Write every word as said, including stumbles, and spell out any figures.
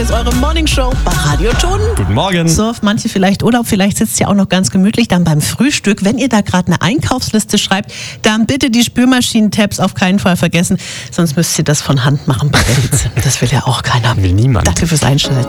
Das ist eure Morningshow bei Radio Ton. Guten Morgen. So, manche vielleicht Urlaub, vielleicht sitzt ihr auch noch ganz gemütlich dann beim Frühstück. Wenn ihr da gerade eine Einkaufsliste schreibt, dann bitte die Spülmaschinen-Tabs auf keinen Fall vergessen, sonst müsst ihr das von Hand machen bei der Hitze. Das will ja auch keiner. Will niemand. Danke fürs Einschalten.